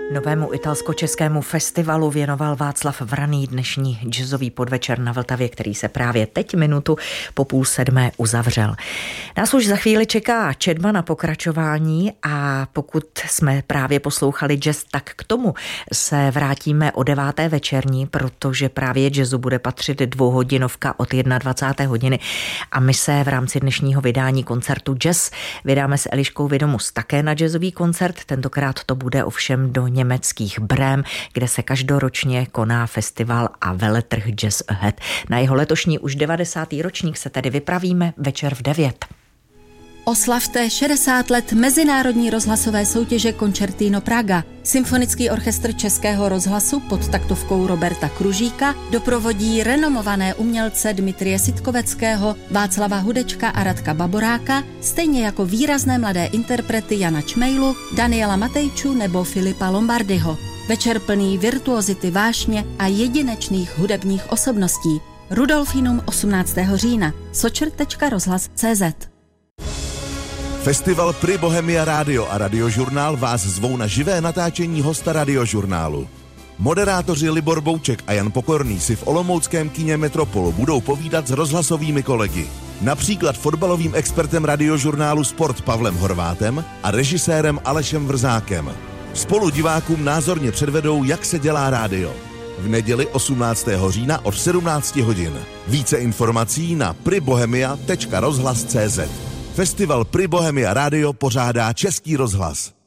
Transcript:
Novému italsko-českému festivalu věnoval Václav Vraný dnešní jazzový podvečer na Vltavě, který se právě teď minutu po 6:30 uzavřel. Nás už za chvíli čeká četba na pokračování a pokud jsme právě poslouchali jazz, tak k tomu se vrátíme o 9. večerní, protože právě jazzu bude patřit 2hodinovka od 21. hodiny a my se v rámci dnešního vydání koncertu Jazz vydáme s Eliškou Vědomus také na jazzový koncert, tentokrát to bude ovšem do německých Brém, kde se každoročně koná festival a veletrh Jazz Ahead. Na jeho letošní už 90. ročník se tedy vypravíme večer v 9. Oslavte 60 let mezinárodní rozhlasové soutěže Concertino Praga. Symfonický orchestr Českého rozhlasu pod taktovkou Roberta Kružíka doprovodí renomované umělce Dmitrie Sitkoveckého, Václava Hudečka a Radka Baboráka, stejně jako výrazné mladé interprety Jana Čmejlu, Daniela Matejču nebo Filipa Lombardyho. Večer plný virtuozity vášně a jedinečných hudebních osobností. Rudolfinum 18. října. sočr.rozhlas.cz. Festival Pri Bohemia Radio a Radiožurnál vás zvou na živé natáčení hosta Radiožurnálu. Moderátoři Libor Bouček a Jan Pokorný si v olomouckém kině Metropolu budou povídat s rozhlasovými kolegy. Například fotbalovým expertem Radiožurnálu Sport Pavlem Horvátem a režisérem Alešem Vrzákem. Spolu divákům názorně předvedou, jak se dělá rádio. V neděli 18. října od 17 hodin. Více informací na pribohemia.rozhlas.cz. Festival Pri Bohemia Radio pořádá Český rozhlas.